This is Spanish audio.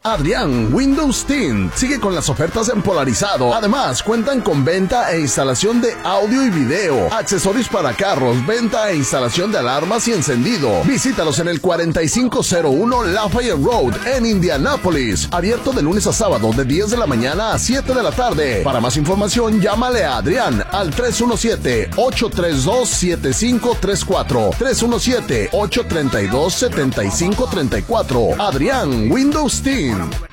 Adrián Windows Tint sigue con las ofertas en polarizado. Además, cuentan con venta e instalación de audio y video, accesorios para carros, venta e instalación de alarmas y encendido. Visítalos en el 4501 Lafayette Road en Indianápolis. Abierto de lunes a sábado de 10 de la mañana a 7 de la tarde. Para más información, llámale a Adrián al 317-832-7534. 317-832-7534. Adrián Windows Team.